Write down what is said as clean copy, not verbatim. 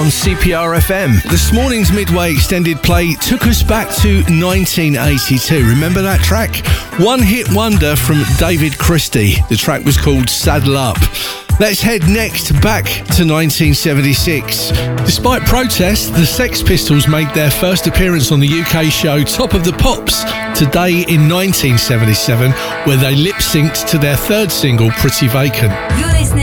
on CPR FM. This morning's Midway Extended Play took us back to 1982. Remember that track? One hit wonder from David Christie. The track was called Saddle Up. Let's head next back to 1976. Despite protests, the Sex Pistols made their first appearance on the UK show Top of the Pops today in 1977, where they lip-synced to their third single, Pretty Vacant. You're listening